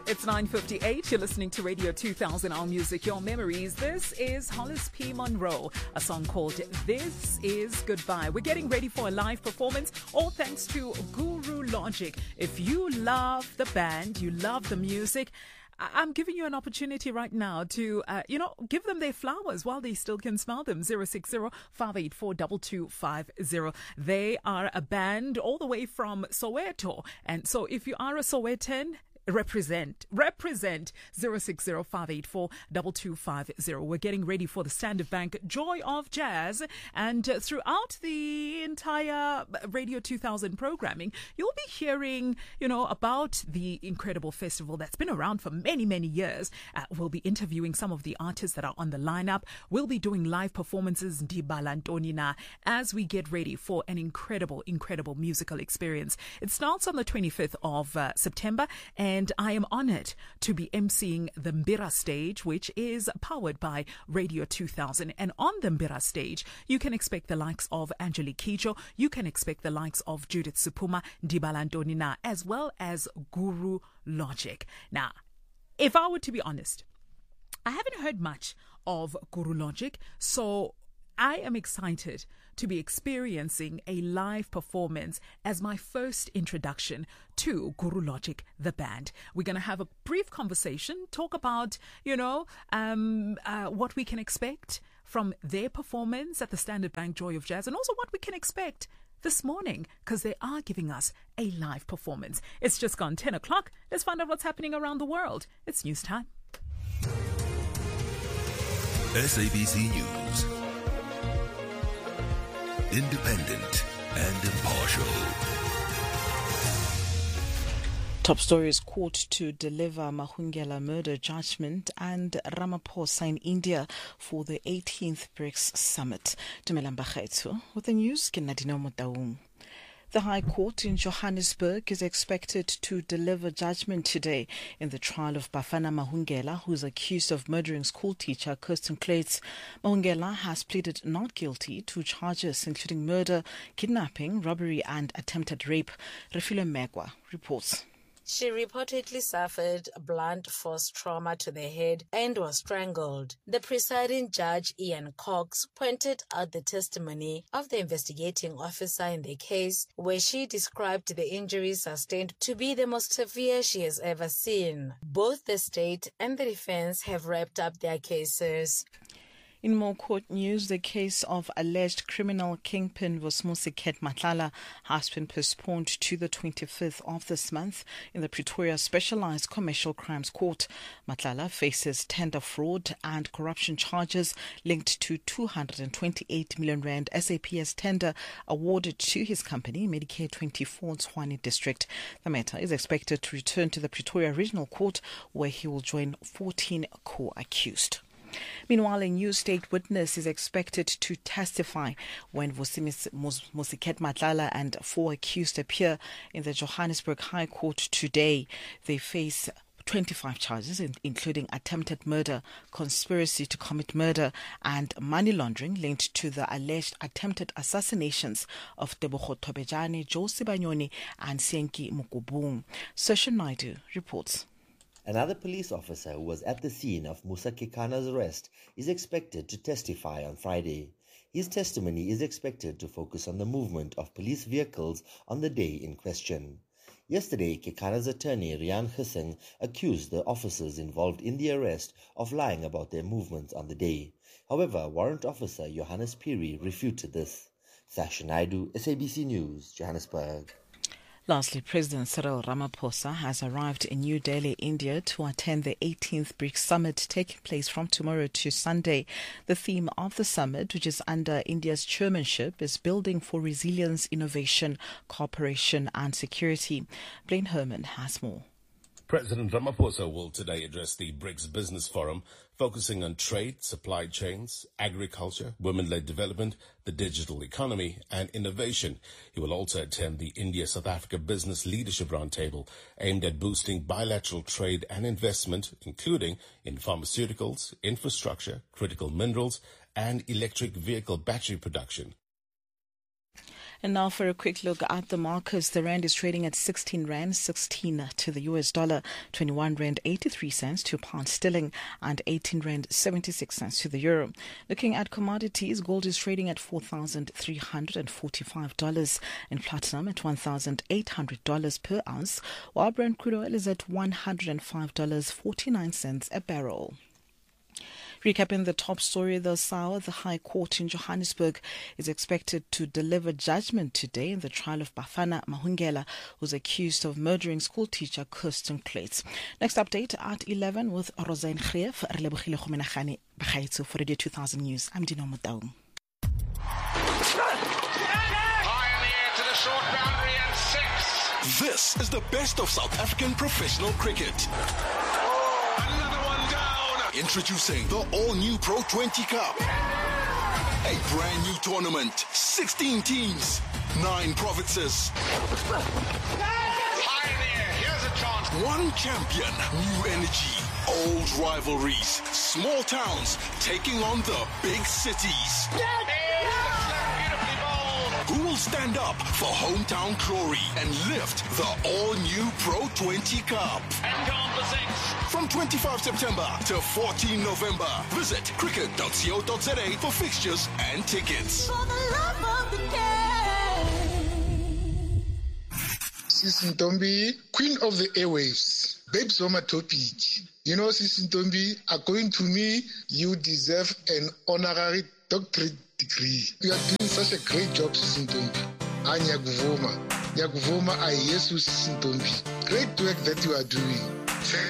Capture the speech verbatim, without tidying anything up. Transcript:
It's nine fifty-eight. You're listening to Radio two thousand, Our Music, Your Memories. This is Hollis P. Monroe, a song called This Is Goodbye. We're getting ready for a live performance, all thanks to Guru Logic. If you love the band, you love the music, I'm giving you an opportunity right now to, uh, you know, give them their flowers while they still can smell them. zero six zero, five eight four, two two five zero. They are a band all the way from Soweto. And so if you are a Sowetan, Represent, represent zero six zero, five eight four, two two five zero. We're getting ready for the Standard Bank Joy of Jazz. And uh, throughout the entire Radio two thousand programming, you'll be hearing, you know, about the incredible festival that's been around for many, many years. Uh, we'll be interviewing some of the artists that are on the lineup. We'll be doing live performances, Ndibala Ntonina, as we get ready for an incredible, incredible musical experience. It starts on the twenty-fifth of uh, September, and And I am honored to be emceeing the Mbira stage, which is powered by Radio two thousand. And on the Mbira stage, you can expect the likes of Angelique Kidjo, you can expect the likes of Judith Supuma, Ndibala Ntonina, as well as Guru Logic. Now, if I were to be honest, I haven't heard much of Guru Logic, so I am excited to be experiencing a live performance as my first introduction to Guru Logic, the band. We're going to have a brief conversation, talk about, you know, um, uh, what we can expect from their performance at the Standard Bank Joy of Jazz, and also what we can expect this morning, because they are giving us a live performance. It's just gone ten o'clock. Let's find out what's happening around the world. It's news time. S A B C News. Independent and impartial. Top stories: court to deliver Mahungela murder judgment, and Ramaphosa in India for the eighteenth BRICS summit. Dumelang Bakgetho with the news. Ke Nadine Motaung. The High Court in Johannesburg is expected to deliver judgment today in the trial of Bafana Mahungela, who is accused of murdering schoolteacher Kirsten Kleitz. Mahungela has pleaded not guilty to charges including murder, kidnapping, robbery and attempted rape. Refilo Megwa reports. She reportedly suffered blunt force trauma to the head and was strangled. The presiding judge, Ian Cox, pointed out the testimony of the investigating officer in the case, where she described the injuries sustained to be the most severe she has ever seen. Both the state and the defense have wrapped up their cases. In more court news, the case of alleged criminal kingpin Vusmusiket Matlala has been postponed to the twenty-fifth of this month in the Pretoria Specialized Commercial Crimes Court. Matlala faces tender fraud and corruption charges linked to two hundred twenty-eight million rand S A P S tender awarded to his company, Medicare twenty-four Tshwane District. The matter is expected to return to the Pretoria Regional Court, where he will join fourteen co-accused. Meanwhile, a new state witness is expected to testify when Vusmusiket Matlala and four accused appear in the Johannesburg High Court today. They face twenty-five charges, including attempted murder, conspiracy to commit murder, and money laundering linked to the alleged attempted assassinations of Tebogo Thobejane, Joe Sibanyoni, and Sienki Mukubung. Session Naidu reports. Another police officer who was at the scene of Musa Kekana's arrest is expected to testify on Friday. His testimony is expected to focus on the movement of police vehicles on the day in question. Yesterday, Kekana's attorney Rian Hissing accused the officers involved in the arrest of lying about their movements on the day. However, Warrant Officer Johannes Piri refuted this. Sasha Naidu, S A B C News, Johannesburg. Lastly, President Cyril Ramaphosa has arrived in New Delhi, India, to attend the eighteenth BRICS summit taking place from tomorrow to Sunday. The theme of the summit, which is under India's chairmanship, is Building for Resilience, Innovation, Cooperation and Security. Blaine Herman has more. President Ramaphosa will today address the BRICS Business Forum, focusing on trade, supply chains, agriculture, women-led development, the digital economy, and innovation. He will also attend the India-South Africa Business Leadership Roundtable, aimed at boosting bilateral trade and investment, including in pharmaceuticals, infrastructure, critical minerals, and electric vehicle battery production. And now for a quick look at the markets. The rand is trading at sixteen rand sixteen to the U S dollar, twenty-one rand eighty-three cents to a pound sterling, and eighteen rand seventy-six cents to the euro. Looking at commodities, gold is trading at four thousand three hundred forty-five dollars and platinum at one thousand eight hundred dollars per ounce, while Brent crude oil is at one hundred five dollars and forty-nine cents a barrel. Recapping the top story, the S A W, the High Court in Johannesburg, is expected to deliver judgment today in the trial of Bafana Mahungela, who's accused of murdering schoolteacher Kirsten Klets. Next update at eleven with Rosaine Greef, Relebogile Khomenagane, Bagaetso for Radio two thousand News. I'm Dino Motau. High in the air to the short boundary and six. This is the best of South African professional cricket. Another one down. Introducing the all-new Pro twenty Cup. A brand new tournament. sixteen teams. Nine provinces. High in the air. Here's a chance. One champion. New energy. Old rivalries. Small towns taking on the big cities. Beautifully bowled. Who will stand up for hometown glory and lift the all-new Pro twenty Cup? And gone for six. From twenty-fifth September to fourteenth November. Visit cricket dot co dot za for fixtures and tickets. For the love of the game. Sisi Ntombi, Queen of the Airwaves, Babe Zoma topic. You know, Sisi Ntombi, according to me, you deserve an honorary doctorate degree. You are doing such a great job, Sisi Ntombi. Anyakuvuma. Nyakuvuma, I yes, Sisi Ntombi. Great work that you are doing.